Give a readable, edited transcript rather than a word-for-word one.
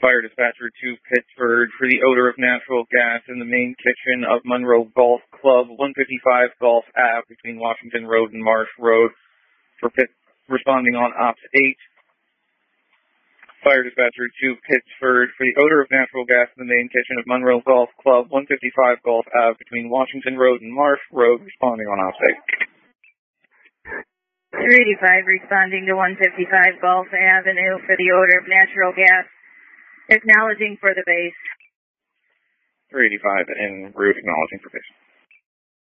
Fire dispatcher to Pittsburgh for the odor of natural gas in the main kitchen of Monroe Golf Club, 155 Gulf Ave between Washington Road and Marsh Road. Responding on Ops 8. Fire dispatcher to Pittsburgh for the odor of natural gas in the main kitchen of Monroe Golf Club, 155 Gulf Ave between Washington Road and Marsh Road. Responding on Ops 8. 385 responding to 155 Gulf Avenue for the odor of natural gas. Acknowledging for the base. 385 en route, acknowledging for base.